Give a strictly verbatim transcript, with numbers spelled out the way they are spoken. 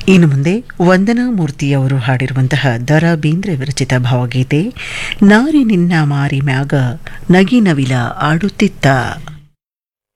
ಇನ್ನು ಮುಂದೆ ವಂದನಾ ಮೂರ್ತಿಯವರು ಹಾಡಿರುವಂತಹ ದ ರಾ ಬೇಂದ್ರೆ ವಿರಚಿತ ಭಾವಗೀತೆ ನಾರಿ ನಿನ್ನ ಮಾರಿ ಮ್ಯಾಗ ನಗಿ ನವಿಲ ಆಡುತ್ತಿತ್ತ.